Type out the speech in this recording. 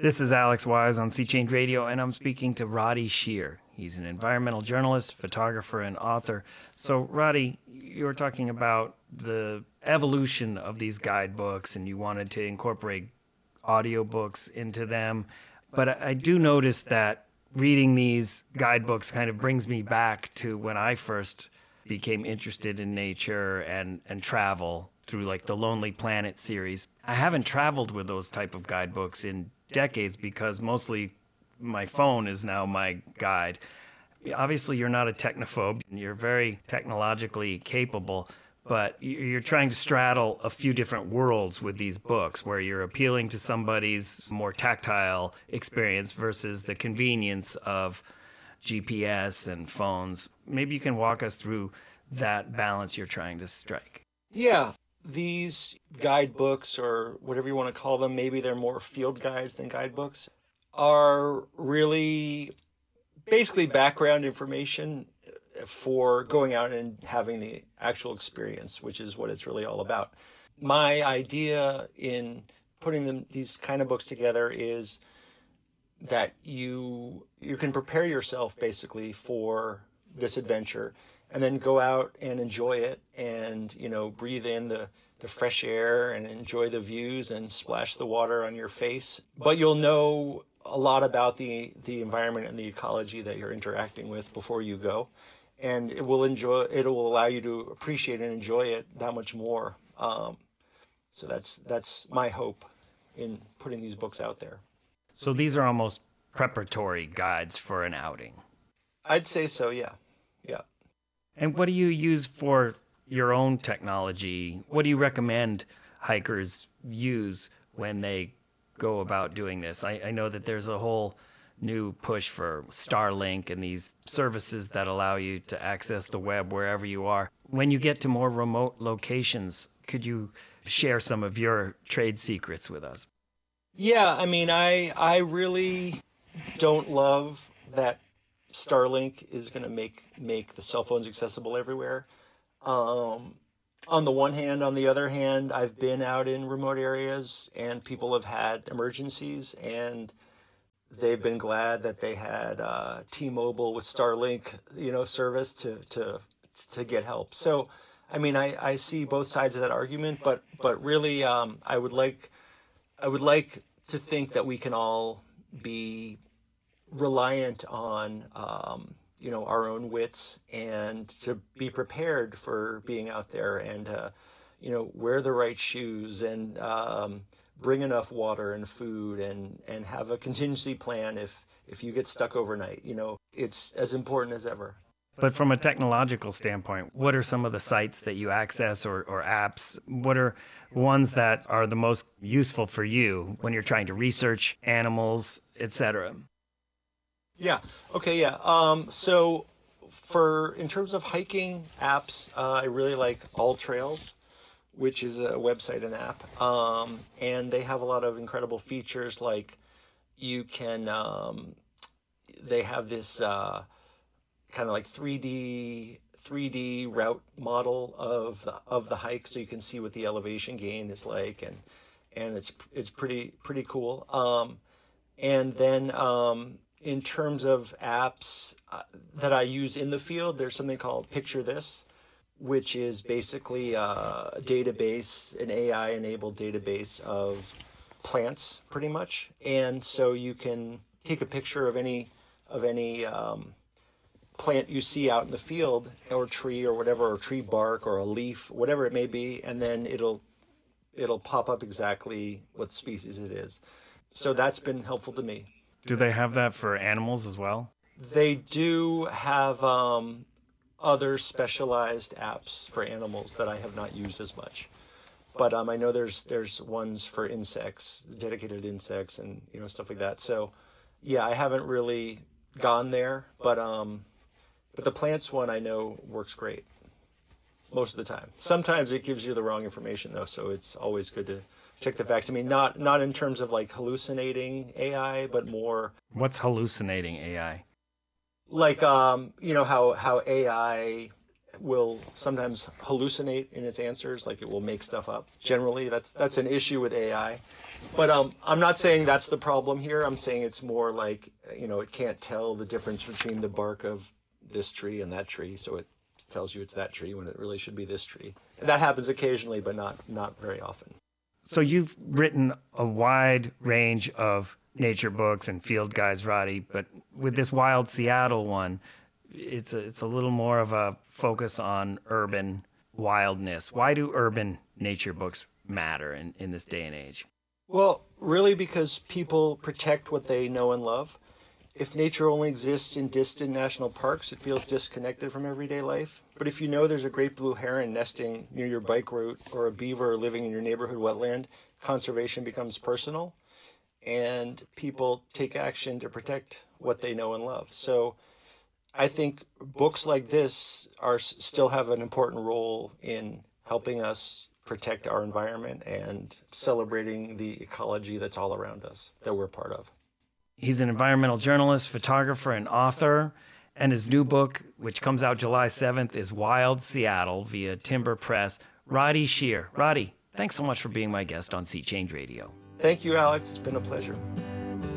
This is Alex Wise on Sea Change Radio, and I'm speaking to Roddy Shear. He's an environmental journalist, photographer, and author. So, Roddy, you were talking about the evolution of these guidebooks, and you wanted to incorporate audiobooks into them. But I do notice that reading these guidebooks kind of brings me back to when I first became interested in nature and travel through like the Lonely Planet series. I haven't traveled with those type of guidebooks in decades because mostly my phone is now my guide. Obviously, you're not a technophobe. You're very technologically capable, but you're trying to straddle a few different worlds with these books where you're appealing to somebody's more tactile experience versus the convenience of GPS and phones. Maybe you can walk us through that balance you're trying to strike. Yeah, these guidebooks, or whatever you want to call them, maybe they're more field guides than guidebooks, are really basically background information for going out and having the actual experience, which is what it's really all about. My idea in putting these kind of books together is that you can prepare yourself basically for this adventure and then go out and enjoy it and, breathe in the fresh air and enjoy the views and splash the water on your face. But you'll know a lot about the environment and the ecology that you're interacting with before you go. And it will allow you to appreciate and enjoy it that much more. So that's my hope in putting these books out there. So these are almost preparatory guides for an outing. I'd say so, yeah. And what do you use for your own technology? What do you recommend hikers use when they go about doing this? I know that there's a whole new push for Starlink and these services that allow you to access the web wherever you are. When you get to more remote locations, could you share some of your trade secrets with us? Yeah, I really don't love that Starlink is going to make the cell phones accessible everywhere. On the one hand, on the other hand, I've been out in remote areas and people have had emergencies and they've been glad that they had T-Mobile with Starlink, service to get help. So, I see both sides of that argument, but really, I would like to think that we can all be reliant on our own wits and to be prepared for being out there and wear the right shoes and bring enough water and food and have a contingency plan if you get stuck overnight. It's as important as ever. But from a technological standpoint, what are some of the sites that you access or apps? What are ones that are the most useful for you when you're trying to research animals, etc.? Yeah. Okay. Yeah. So in terms of hiking apps, I really like All Trails, which is a website and app. And they have a lot of incredible features, like you can, they have this kind of like 3D route model of the hike, so you can see what the elevation gain is like, and it's pretty cool. And then in terms of apps that I use in the field, there's something called Picture This, which is basically a database, an AI-enabled database of plants, pretty much. And so you can take a picture of any plant you see out in the field, or tree or whatever, or tree bark or a leaf, whatever it may be, and then it'll pop up exactly what species it is. So that's been helpful to me. Do they have that for animals as well? They do have other specialized apps for animals that I have not used as much. But I know there's ones for insects, dedicated insects and stuff like that. So yeah, I haven't really gone there, but the plants one I know works great most of the time. Sometimes it gives you the wrong information though, so it's always good to check the facts. Not in terms of like hallucinating AI, but more. What's hallucinating AI? Like how AI will sometimes hallucinate in its answers, like it will make stuff up. Generally, that's an issue with AI. But I'm not saying that's the problem here. I'm saying it's more like, it can't tell the difference between the bark of this tree and that tree, so it tells you it's that tree when it really should be this tree. And that happens occasionally, but not very often. So you've written a wide range of nature books and field guides, Roddy, but with this Wild Seattle one, it's a little more of a focus on urban wildness. Why do urban nature books matter in this day and age? Well, really because people protect what they know and love. If nature only exists in distant national parks, it feels disconnected from everyday life. But if you know there's a great blue heron nesting near your bike route or a beaver living in your neighborhood wetland, conservation becomes personal, and people take action to protect what they know and love. So I think books like this still have an important role in helping us protect our environment and celebrating the ecology that's all around us, that we're part of. He's an environmental journalist, photographer, and author, and his new book, which comes out July 7th, is Wild Seattle via Timber Press. Roddy Shear. Roddy, thanks so much for being my guest on Sea Change Radio. Thank you, Alex. It's been a pleasure.